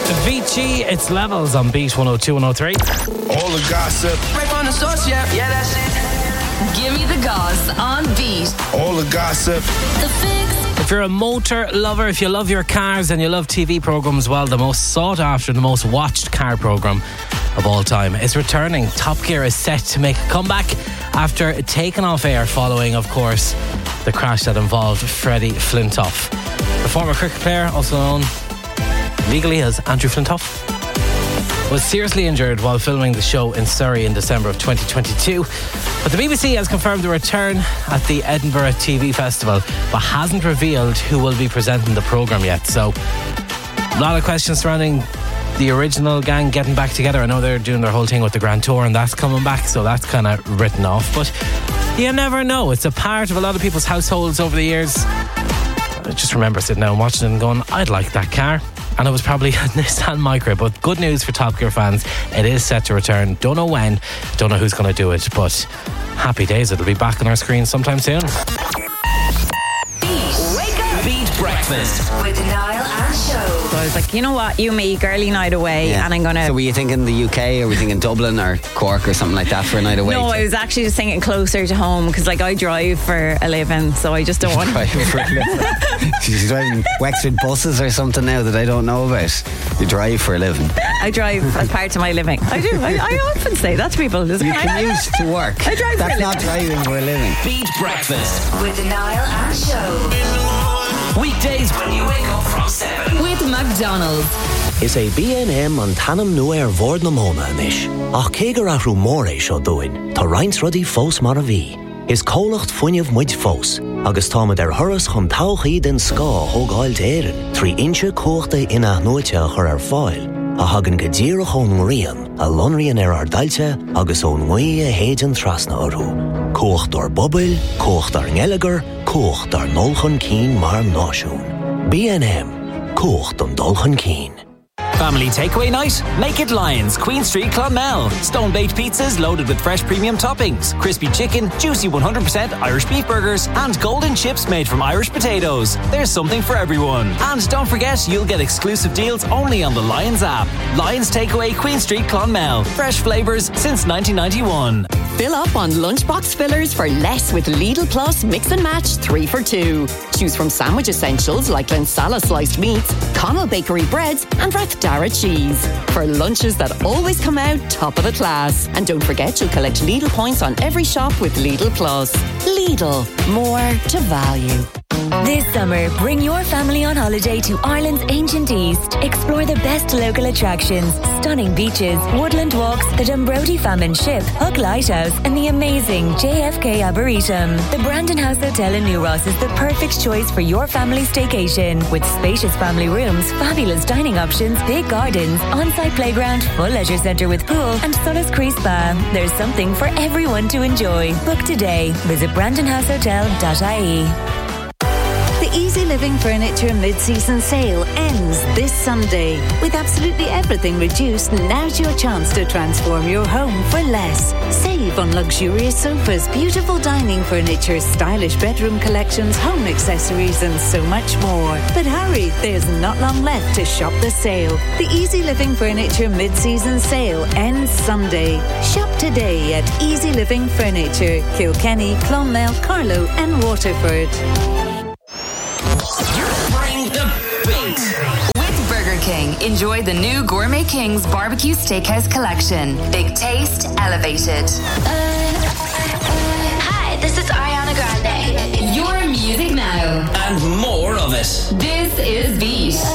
Avicii, it's Levels on Beat 102 103. All the gossip. Right on the source, yeah, that's it. Give me the goss on Beat. All the gossip. The Fix. If you're a motor lover, if you love your cars and you love TV programmes, well, the most sought after, the most watched car programme of all time is returning. Top Gear is set to make a comeback after taking off air following, of course, the crash that involved Freddie Flintoff. The former cricket player, also known legally as Andrew Flintoff, was seriously injured while filming the show in Surrey in December of 2022. But the BBC has confirmed the return at the Edinburgh TV Festival, but hasn't revealed who will be presenting the programme yet. So, a lot of questions surrounding the original gang getting back together. I know they're doing their whole thing with the Grand Tour and that's coming back, so that's kind of written off. But you never know. It's a part of a lot of people's households over the years. I just remember sitting down watching it and going, I'd like that car. And it was probably a Nissan Micra. But good news for Top Gear fans, it is set to return. Don't know when, don't know who's going to do it, but happy days, it'll be back on our screen sometime soon. Wake up. Beat Breakfast With Niall and Show. So I was like, you know what, you me, girly night away, and I'm going to... So were you thinking the UK, or were you thinking Dublin or Cork or something like that for a night away? No, I was actually just thinking closer to home, because like I drive for a living, so I just don't want to... She's driving Wexford buses or something now that I don't know about. You drive for a living. I drive as part of my living. I do. I often say that to people. You commute to work. I drive That's for a not driving for a living. Beat Breakfast With Niall and Show. weekdays when you wake up from 7 With McDonald's. Is a B&M an tanam nua Vord na Mona anish. Ach kegar afru more seo doin. Ta reins ruddy fós mar a bhí. Is cólacht fuinneamh muid fós. Agus táma der thuras chun tauchaí den ská hógáil d'éireann. 3 inche cóchta ina nóite chur fáil. A hagan go díreach ón rian, a lonrian ar dailte agus ón ngui a héidean trasna orú. Cócht ar bobil, cócht ar ngelagar, cócht ar nolchan cín mar náisiún. B&M, cócht an dulchan cín. Family takeaway night? Make it Lions, Queen Street, Clonmel. Stone-baked pizzas loaded with fresh premium toppings, crispy chicken, juicy 100% Irish beef burgers, and golden chips made from Irish potatoes. There's something for everyone. And don't forget, you'll get exclusive deals only on the Lions app. Lions Takeaway, Queen Street, Clonmel. Fresh flavours since 1991. Fill up on lunchbox fillers for less with Lidl Plus Mix and Match 3 for 2. Choose from sandwich essentials like Lensala sliced meats, Connell Bakery breads, and Rathdara cheese. For lunches that always come out top of the class. And don't forget you'll collect Lidl points on every shop with Lidl Plus. Lidl, more to value. This summer, bring your family on holiday to Ireland's ancient East. Explore the best local attractions, stunning beaches, woodland walks, the Dumbrody Famine Ship, Hook Lighthouse, and the amazing JFK Arboretum. The Brandon House Hotel in New Ross is the perfect choice for your family staycation. With spacious family rooms, fabulous dining options, big gardens, on-site playground, full leisure centre with pool, and Solis Cree Spa. There's something for everyone to enjoy. Book today. Visit brandonhousehotel.ie. The Easy Living Furniture mid-season sale ends this Sunday. With absolutely everything reduced, now's your chance to transform your home for less. Save on luxurious sofas, beautiful dining furniture, stylish bedroom collections, home accessories, and so much more. But hurry, there's not long left to shop the sale. The Easy Living Furniture mid-season sale ends Sunday. Shop today at Easy Living Furniture, Kilkenny, Clonmel, Carlow, and Waterford. Bring the beat. With Burger King, enjoy the new Gourmet King's Barbecue Steakhouse Collection. Big taste, elevated. Hi, this is Ariana Grande. Your music now. And more of it. This is Beat.